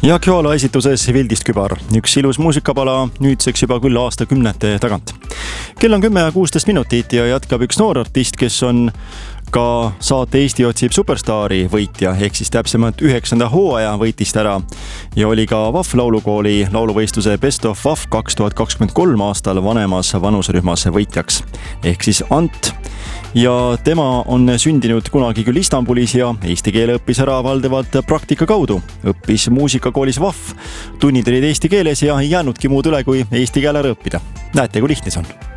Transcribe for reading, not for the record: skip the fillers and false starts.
Jaak Joala esituses Vildist kübar, üks ilus muusikapala nüüdseks juba küll aastakümnete tagant. Kell on 10:16 minutit ja jätkab üks noor artist, kes on ka saate Eesti otsib superstaari võitja, ehk siis täpsemalt 9. hooaja võitist ära ja oli ka VAF laulukooli lauluvõistluse Best of VAF 2023 aastal vanemas vanuserühmas võitjaks, ehk siis Ant. Ja tema on sündinud kunagi küll Istanbulis ja eesti keele õppis ära valdavalt praktika kaudu. Õppis muusikakoolis VAF, tunnid olid eesti keeles ja ei jäänudki muud üle kui eesti keele ära õppida. Näete, kui lihtne see on.